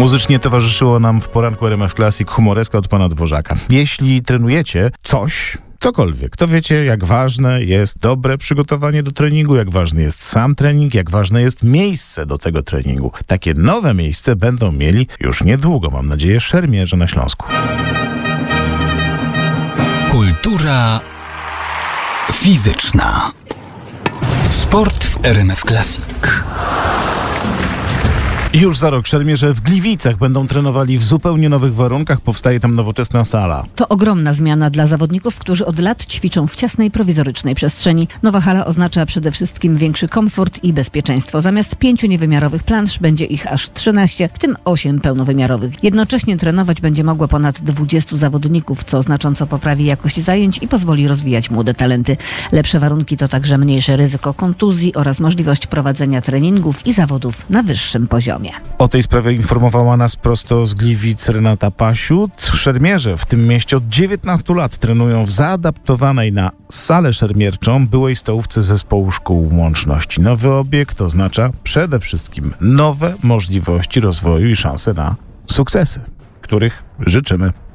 Muzycznie towarzyszyło nam w poranku RMF Classic humoreska od pana Dworzaka. Jeśli trenujecie cokolwiek, to wiecie, jak ważne jest dobre przygotowanie do treningu, jak ważny jest sam trening, jak ważne jest miejsce do tego treningu. Takie nowe miejsce będą mieli już niedługo, mam nadzieję, szermierze na Śląsku. Kultura fizyczna. Sport w RMF Classic. Już za rok szermierze w Gliwicach będą trenowali w zupełnie nowych warunkach. Powstaje tam nowoczesna sala. To ogromna zmiana dla zawodników, którzy od lat ćwiczą w ciasnej, prowizorycznej przestrzeni. Nowa hala oznacza przede wszystkim większy komfort i bezpieczeństwo. Zamiast 5 niewymiarowych plansz będzie ich aż 13, w tym 8 pełnowymiarowych. Jednocześnie trenować będzie mogło ponad 20 zawodników, co znacząco poprawi jakość zajęć i pozwoli rozwijać młode talenty. Lepsze warunki to także mniejsze ryzyko kontuzji oraz możliwość prowadzenia treningów i zawodów na wyższym poziomie. O tej sprawie informowała nas prosto z Gliwic Renata Pasiut. Szermierze w tym mieście od 19 lat trenują w zaadaptowanej na salę szermierczą byłej stołówce Zespołu Szkół Łączności. Nowy obiekt oznacza przede wszystkim nowe możliwości rozwoju i szanse na sukcesy, których życzymy.